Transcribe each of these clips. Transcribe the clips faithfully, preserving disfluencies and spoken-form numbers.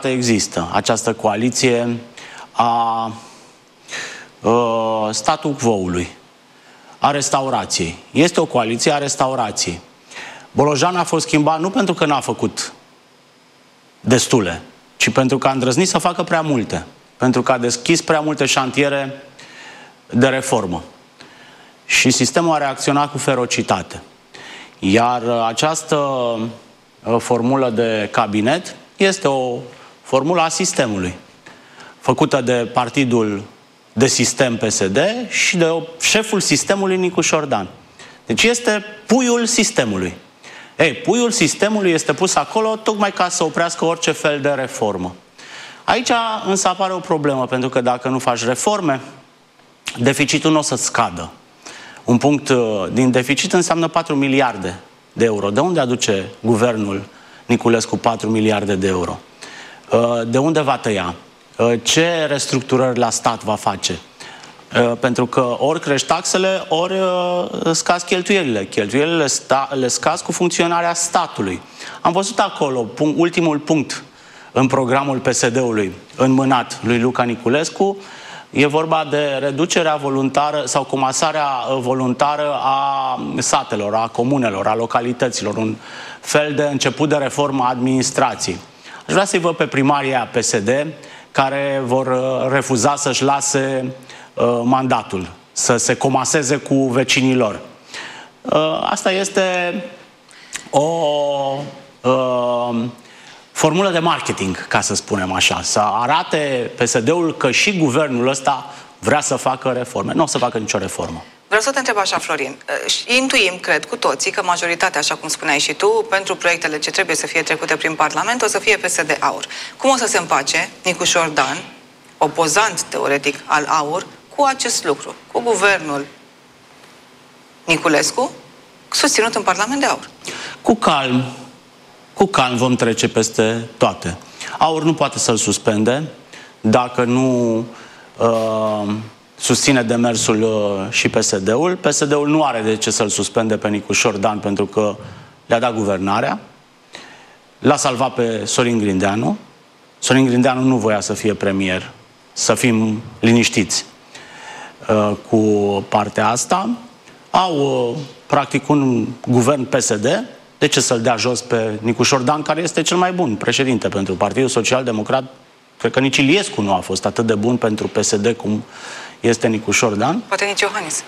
dată există această coaliție a uh, statul quo-ului, a restaurației. Este o coaliție a restaurației. Bolojan a fost schimbat nu pentru că n-a făcut destule, ci pentru că a îndrăznit să facă prea multe. Pentru că a deschis prea multe șantiere de reformă. Și sistemul a reacționat cu ferocitate. Iar această formulă de cabinet este o formulă a sistemului, făcută de partidul de sistem P S D și de șeful sistemului Nicu Șordan. Deci este puiul sistemului. Ei, puiul sistemului este pus acolo tocmai ca să oprească orice fel de reformă. Aici însă apare o problemă, pentru că dacă nu faci reforme, deficitul nu o să scadă. Un punct din deficit înseamnă patru miliarde de euro. De unde aduce guvernul Niculescu patru miliarde de euro? De unde va tăia? Ce restructurări la stat va face? Pentru că ori crești taxele, ori scazi cheltuielile. Cheltuielile le scazi cu funcționarea statului. Am văzut acolo ultimul punct în programul P S D-ului înmânat lui Luca Niculescu. E vorba de reducerea voluntară sau comasarea voluntară a satelor, a comunelor, a localităților, un fel de început de reformă a administrației. Aș vrea să-i văd pe primarii a P S D care vor refuza să-și lase uh, mandatul, să se comaseze cu vecinii lor. Uh, asta este o uh, formulă de marketing, ca să spunem așa, să arate P S D-ul că și guvernul ăsta vrea să facă reforme. Nu o să facă nicio reformă. Vreau să te întreb așa, Florin. Intuim, cred, cu toții, că majoritatea, așa cum spuneai și tu, pentru proiectele ce trebuie să fie trecute prin Parlament, o să fie P S D Aur. Cum o să se împace Nicu Șordan, opozant teoretic al Aur, cu acest lucru, cu guvernul Niculescu, susținut în Parlament de Aur? Cu calm, cu calm vom trece peste toate. Aur nu poate să-l suspende dacă nu uh, susține demersul uh, și P S D-ul. P S D-ul nu are de ce să-l suspende pe Nicu Șordan pentru că le-a dat guvernarea. L-a salvat pe Sorin Grindeanu. Sorin Grindeanu nu voia să fie premier, să fim liniștiți uh, cu partea asta. Au uh, practic un guvern P S D. De ce să-l dea jos pe Nicu Șordan, care este cel mai bun președinte pentru Partidul Social Democrat? Cred că nici Iliescu nu a fost atât de bun pentru P S D cum este Nicu Șordan. Poate nici Iohannis.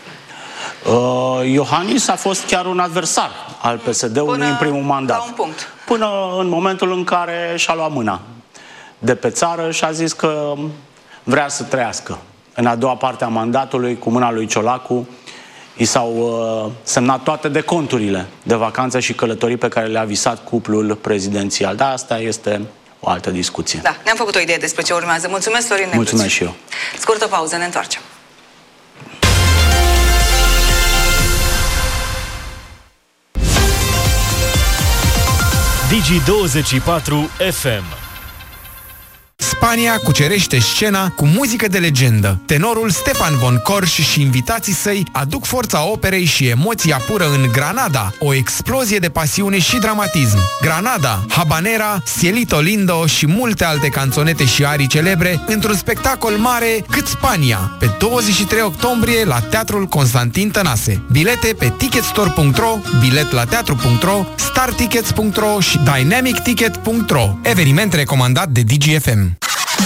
Uh, Iohannis a fost chiar un adversar al P S D-ului în primul mandat. La un punct. Până în momentul în care și-a luat mâna de pe țară și a zis că vrea să trăiască. În a doua parte a mandatului, cu mâna lui Ciolacu, i s-au uh, semnat toate deconturile de vacanță și călătorii pe care le-a visat cuplul prezidențial. Dar asta este o altă discuție. Da, ne-am făcut o idee despre ce urmează. Mulțumesc, Florin Negruțiu. Mulțumesc și eu. Scurtă pauză, ne întoarcem. Digi douăzeci și patru F M. Spania cucerește scena cu muzică de legendă. Tenorul Stefan von Korsch și invitații săi aduc forța operei și emoția pură în Granada, o explozie de pasiune și dramatism. Granada, Habanera, Cielito Lindo și multe alte canțonete și arii celebre într-un spectacol mare cât Spania, pe douăzeci și trei octombrie la Teatrul Constantin Tănase. Bilete pe ticketstore punct ro, bilet la teatru punct ro, startickets punct ro și dynamic ticket punct ro. Eveniment recomandat de Digi F M.